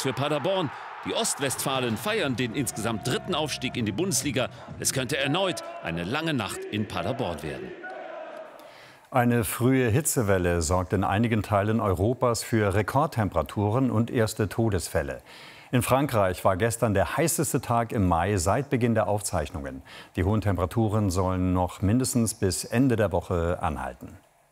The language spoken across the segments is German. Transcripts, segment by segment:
für Paderborn. Die Ostwestfalen feiern den insgesamt 3. Aufstieg in die Bundesliga. Es könnte erneut eine lange Nacht in Paderborn werden. Eine frühe Hitzewelle sorgt in einigen Teilen Europas für Rekordtemperaturen und erste Todesfälle. In Frankreich war gestern der heißeste Tag im Mai seit Beginn der Aufzeichnungen. Die hohen Temperaturen sollen noch mindestens bis Ende der Woche anhalten.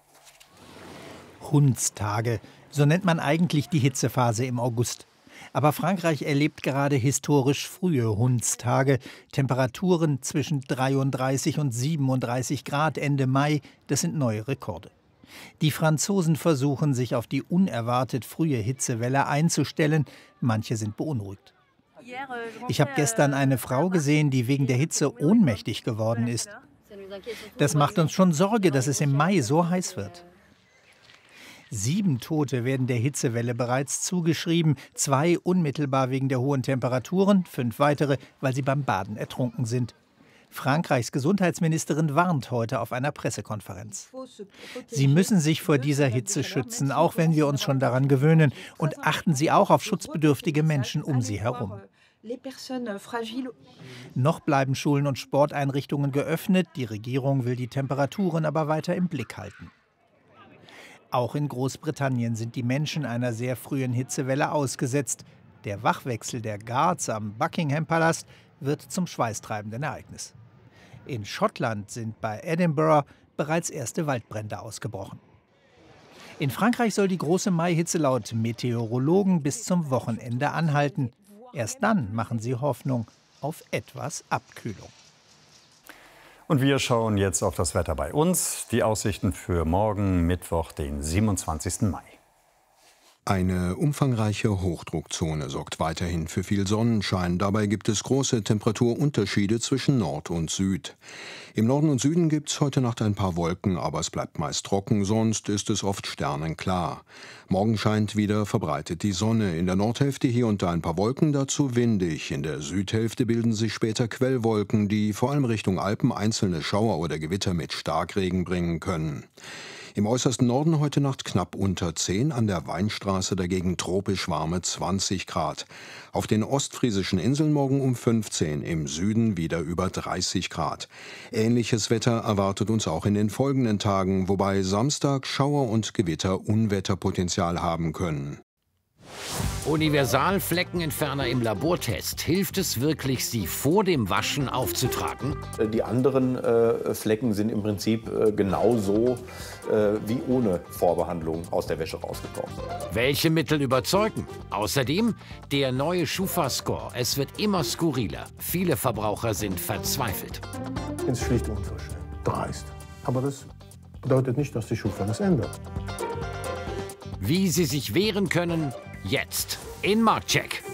Hundstage, so nennt man eigentlich die Hitzephase im August. Aber Frankreich erlebt gerade historisch frühe Hundstage. Temperaturen zwischen 33 und 37 Grad Ende Mai, das sind neue Rekorde. Die Franzosen versuchen, sich auf die unerwartet frühe Hitzewelle einzustellen. Manche sind beunruhigt. Ich habe gestern eine Frau gesehen, die wegen der Hitze ohnmächtig geworden ist. Das macht uns schon Sorge, dass es im Mai so heiß wird. 7 Tote werden der Hitzewelle bereits zugeschrieben, 2 unmittelbar wegen der hohen Temperaturen, 5 weitere, weil sie beim Baden ertrunken sind. Frankreichs Gesundheitsministerin warnt heute auf einer Pressekonferenz. Sie müssen sich vor dieser Hitze schützen, auch wenn wir uns schon daran gewöhnen. Und achten Sie auch auf schutzbedürftige Menschen um Sie herum. Noch bleiben Schulen und Sporteinrichtungen geöffnet. Die Regierung will die Temperaturen aber weiter im Blick halten. Auch in Großbritannien sind die Menschen einer sehr frühen Hitzewelle ausgesetzt. Der Wachwechsel der Guards am Buckingham-Palast wird zum schweißtreibenden Ereignis. In Schottland sind bei Edinburgh bereits erste Waldbrände ausgebrochen. In Frankreich soll die große Maihitze laut Meteorologen bis zum Wochenende anhalten. Erst dann machen sie Hoffnung auf etwas Abkühlung. Und wir schauen jetzt auf das Wetter bei uns. Die Aussichten für morgen, Mittwoch, den 27. Mai. Eine umfangreiche Hochdruckzone sorgt weiterhin für viel Sonnenschein. Dabei gibt es große Temperaturunterschiede zwischen Nord und Süd. Im Norden und Süden gibt es heute Nacht ein paar Wolken, aber es bleibt meist trocken, sonst ist es oft sternenklar. Morgen scheint wieder verbreitet die Sonne. In der Nordhälfte hier und da ein paar Wolken, dazu windig. In der Südhälfte bilden sich später Quellwolken, die vor allem Richtung Alpen einzelne Schauer oder Gewitter mit Starkregen bringen können. Im äußersten Norden heute Nacht knapp unter 10, an der Weinstraße dagegen tropisch warme 20 Grad. Auf den ostfriesischen Inseln morgen um 15, im Süden wieder über 30 Grad. Ähnliches Wetter erwartet uns auch in den folgenden Tagen, wobei Samstag Schauer und Gewitter Unwetterpotenzial haben können. Universalfleckenentferner im Labortest. Hilft es wirklich, sie vor dem Waschen aufzutragen? Die anderen Flecken sind im Prinzip genauso wie ohne Vorbehandlung aus der Wäsche rausgekommen. Welche Mittel überzeugen? Außerdem der neue Schufa-Score. Es wird immer skurriler. Viele Verbraucher sind verzweifelt. Es ist schlicht unverschämt, dreist. Aber das bedeutet nicht, dass die Schufa das ändert. Wie Sie sich wehren können, jetzt in Marktcheck.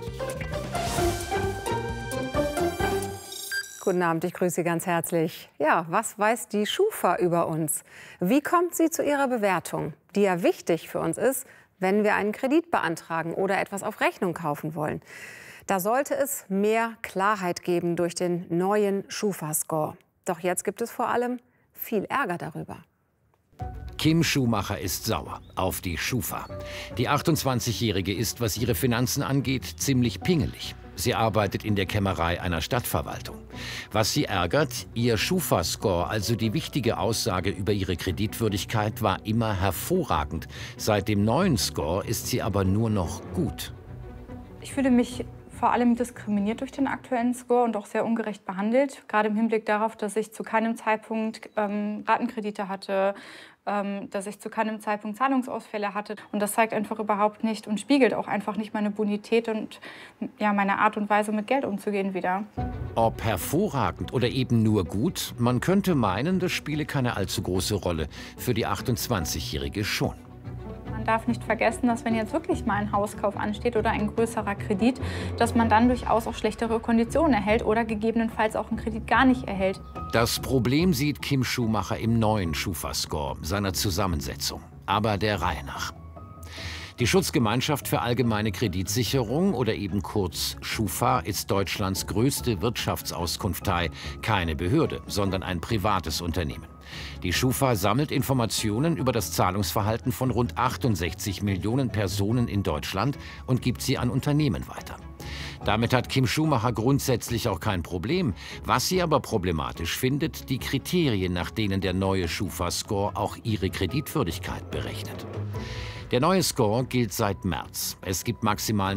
Guten Abend, ich grüße Sie ganz herzlich. Ja, was weiß die Schufa über uns? Wie kommt sie zu ihrer Bewertung, die ja wichtig für uns ist, wenn wir einen Kredit beantragen oder etwas auf Rechnung kaufen wollen? Da sollte es mehr Klarheit geben durch den neuen Schufa-Score. Doch jetzt gibt es vor allem viel Ärger darüber. Kim Schumacher ist sauer auf die Schufa. Die 28-Jährige ist, was ihre Finanzen angeht, ziemlich pingelig. Sie arbeitet in der Kämmerei einer Stadtverwaltung. Was sie ärgert, ihr Schufa-Score, also die wichtige Aussage über ihre Kreditwürdigkeit, war immer hervorragend. Seit dem neuen Score ist sie aber nur noch gut. Ich fühle mich vor allem diskriminiert durch den aktuellen Score und auch sehr ungerecht behandelt. Gerade im Hinblick darauf, dass ich zu keinem Zeitpunkt Ratenkredite hatte, dass ich zu keinem Zeitpunkt Zahlungsausfälle hatte. Und das zeigt einfach überhaupt nicht und spiegelt auch einfach nicht meine Bonität und ja, meine Art und Weise, mit Geld umzugehen wieder. Ob hervorragend oder eben nur gut, man könnte meinen, das spiele keine allzu große Rolle. Für die 28-Jährige schon. Man darf nicht vergessen, dass wenn jetzt wirklich mal ein Hauskauf ansteht oder ein größerer Kredit, dass man dann durchaus auch schlechtere Konditionen erhält oder gegebenenfalls auch einen Kredit gar nicht erhält. Das Problem sieht Kim Schumacher im neuen Schufa-Score, seiner Zusammensetzung. Aber der Reihe nach. Die Schutzgemeinschaft für allgemeine Kreditsicherung oder eben kurz Schufa ist Deutschlands größte Wirtschaftsauskunftei. Keine Behörde, sondern ein privates Unternehmen. Die Schufa sammelt Informationen über das Zahlungsverhalten von rund 68 Millionen Personen in Deutschland und gibt sie an Unternehmen weiter. Damit hat Kim Schumacher grundsätzlich auch kein Problem. Was sie aber problematisch findet, die Kriterien, nach denen der neue Schufa-Score auch ihre Kreditwürdigkeit berechnet. Der neue Score gilt seit März. Es gibt maximal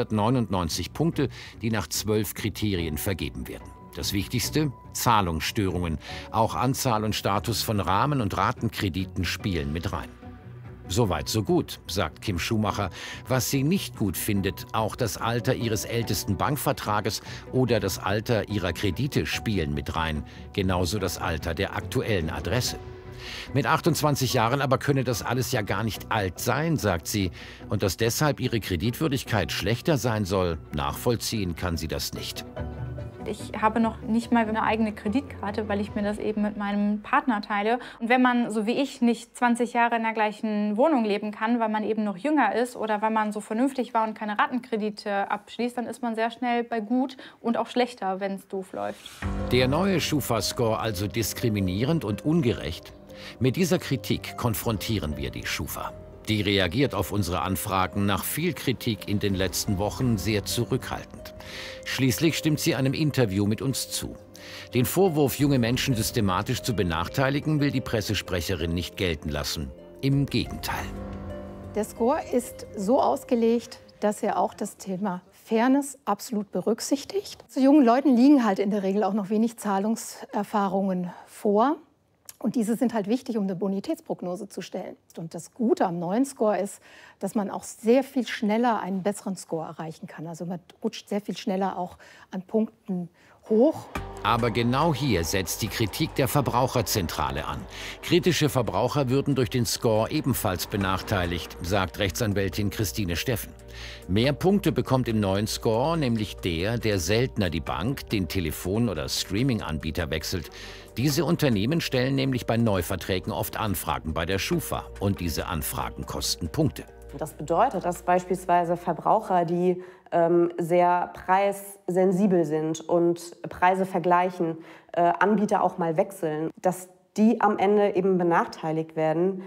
999 Punkte, die nach 12 Kriterien vergeben werden. Das Wichtigste: Zahlungsstörungen. Auch Anzahl und Status von Rahmen- und Ratenkrediten spielen mit rein. Soweit so gut, sagt Kim Schumacher. Was sie nicht gut findet, auch das Alter ihres ältesten Bankvertrages oder das Alter ihrer Kredite spielen mit rein. Genauso das Alter der aktuellen Adresse. Mit 28 Jahren aber könne das alles ja gar nicht alt sein, sagt sie. Und dass deshalb ihre Kreditwürdigkeit schlechter sein soll, nachvollziehen kann sie das nicht. Ich habe noch nicht mal eine eigene Kreditkarte, weil ich mir das eben mit meinem Partner teile. Und wenn man, so wie ich, nicht 20 Jahre in der gleichen Wohnung leben kann, weil man eben noch jünger ist oder weil man so vernünftig war und keine Ratenkredite abschließt, dann ist man sehr schnell bei gut und auch schlechter, wenn es doof läuft. Der neue Schufa-Score also diskriminierend und ungerecht? Mit dieser Kritik konfrontieren wir die Schufa. Die reagiert auf unsere Anfragen nach viel Kritik in den letzten Wochen sehr zurückhaltend. Schließlich stimmt sie einem Interview mit uns zu. Den Vorwurf, junge Menschen systematisch zu benachteiligen, will die Pressesprecherin nicht gelten lassen. Im Gegenteil. Der Score ist so ausgelegt, dass er auch das Thema Fairness absolut berücksichtigt. Zu jungen Leuten liegen halt in der Regel auch noch wenig Zahlungserfahrungen vor. Und diese sind halt wichtig, um eine Bonitätsprognose zu stellen. Und das Gute am neuen Score ist, dass man auch sehr viel schneller einen besseren Score erreichen kann. Also man rutscht sehr viel schneller auch an Punkten hoch. Aber genau hier setzt die Kritik der Verbraucherzentrale an. Kritische Verbraucher würden durch den Score ebenfalls benachteiligt, sagt Rechtsanwältin Christine Steffen. Mehr Punkte bekommt im neuen Score nämlich der seltener die Bank, den Telefon- oder Streaming-Anbieter wechselt. Diese Unternehmen stellen nämlich bei Neuverträgen oft Anfragen bei der Schufa. Und diese Anfragen kosten Punkte. Das bedeutet, dass beispielsweise Verbraucher, die sehr preissensibel sind und Preise vergleichen, Anbieter auch mal wechseln, dass die am Ende eben benachteiligt werden,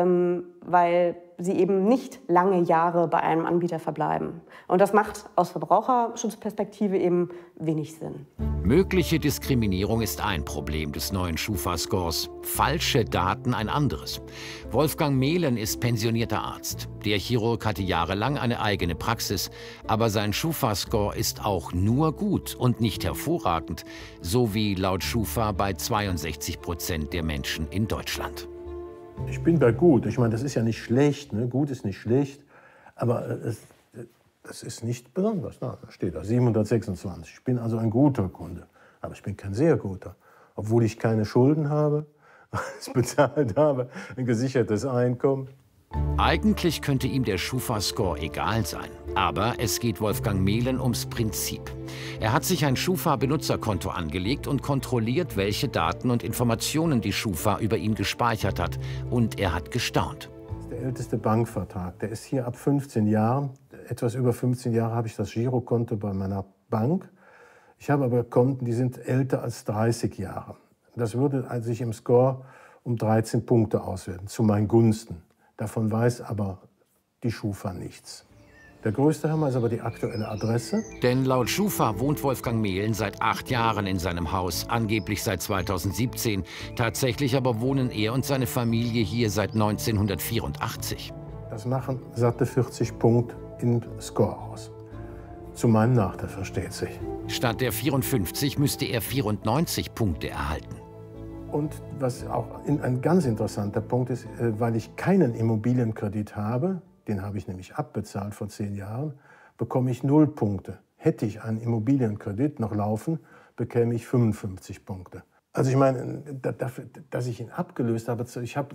weil sie eben nicht lange Jahre bei einem Anbieter verbleiben. Und das macht aus Verbraucherschutzperspektive eben wenig Sinn. Mögliche Diskriminierung ist ein Problem des neuen Schufa-Scores, falsche Daten ein anderes. Wolfgang Mehlen ist pensionierter Arzt. Der Chirurg hatte jahrelang eine eigene Praxis, aber sein Schufa-Score ist auch nur gut und nicht hervorragend, so wie laut Schufa bei 62% der Menschen in Deutschland. Ich bin bei gut. Ich meine, das ist ja nicht schlecht. Ne? Gut ist nicht schlecht. Aber das ist nicht besonders. Da steht da 726. Ich bin also ein guter Kunde. Aber ich bin kein sehr guter. Obwohl ich keine Schulden habe, alles bezahlt habe, ein gesichertes Einkommen. Eigentlich könnte ihm der Schufa-Score egal sein. Aber es geht Wolfgang Mehlen ums Prinzip. Er hat sich ein Schufa-Benutzerkonto angelegt und kontrolliert, welche Daten und Informationen die Schufa über ihn gespeichert hat. Und er hat gestaunt. Das ist der älteste Bankvertrag. Der ist hier ab 15 Jahren. Etwas über 15 Jahre habe ich das Girokonto bei meiner Bank. Ich habe aber Konten, die sind älter als 30 Jahre. Das würde sich im Score um 13 Punkte auswerten, zu meinen Gunsten. Davon weiß aber die Schufa nichts. Der größte Hammer ist aber die aktuelle Adresse. Denn laut Schufa wohnt Wolfgang Mehlen seit 8 Jahren in seinem Haus, angeblich seit 2017. Tatsächlich aber wohnen er und seine Familie hier seit 1984. Das machen satte 40 Punkte im Score aus. Zu meinem Nachteil, versteht sich. Statt der 54 müsste er 94 Punkte erhalten. Und was auch ein ganz interessanter Punkt ist, weil ich keinen Immobilienkredit habe, den habe ich nämlich abbezahlt vor 10 Jahren, bekomme ich 0 Punkte. Hätte ich einen Immobilienkredit noch laufen, bekäme ich 55 Punkte. Also ich meine, dafür, dass ich ihn abgelöst habe,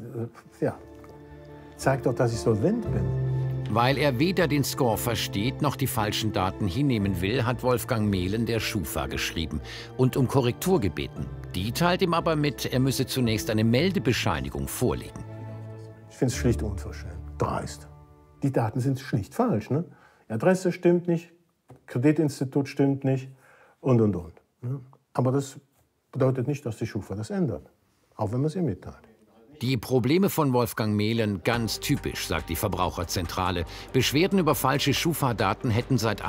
zeigt doch, dass ich solvent bin. Weil er weder den Score versteht noch die falschen Daten hinnehmen will, hat Wolfgang Mehlen der Schufa geschrieben und um Korrektur gebeten. Die teilt ihm aber mit, er müsse zunächst eine Meldebescheinigung vorlegen. Ich finde es schlicht unverschämt, dreist. Die Daten sind schlicht falsch. Ne? Die Adresse stimmt nicht, Kreditinstitut stimmt nicht und. Ne? Aber das bedeutet nicht, dass die Schufa das ändert. auch wenn man es ihr mitteilt. Die Probleme von Wolfgang Mehlen ganz typisch, sagt die Verbraucherzentrale. Beschwerden über falsche Schufa-Daten hätten seit